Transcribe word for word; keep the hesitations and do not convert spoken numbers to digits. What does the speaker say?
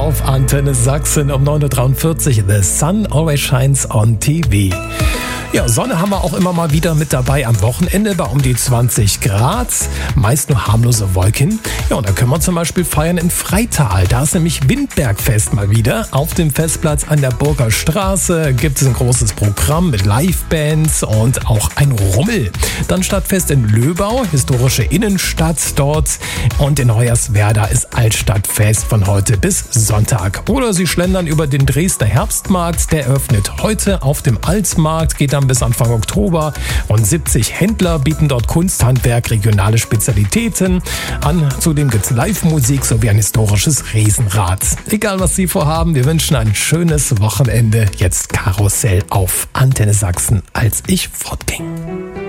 auf Antenne Sachsen um neun Uhr dreiundvierzig. The sun always shines on T V. Ja, Sonne haben wir auch immer mal wieder mit dabei am Wochenende bei um die zwanzig Grad. Meist nur harmlose Wolken. Ja, und da können wir zum Beispiel feiern in Freital. Da ist nämlich Windbergfest mal wieder. Auf dem Festplatz an der Burger Straße gibt es ein großes Programm mit Livebands und auch ein Rummel. Dann Stadtfest in Löbau, historische Innenstadt dort. Und in Hoyerswerda ist Altstadtfest von heute bis Sonntag. Oder Sie schlendern über den Dresdner Herbstmarkt. Der öffnet heute auf dem Alsmarkt, geht dann bis Anfang Oktober. Rund siebzig Händler bieten dort Kunst, Handwerk, regionale Spezialitäten an. Zudem gibt es Live-Musik sowie ein historisches Riesenrad. Egal, was Sie vorhaben, wir wünschen ein schönes Wochenende. Jetzt Karussell auf Antenne Sachsen, als ich fortging.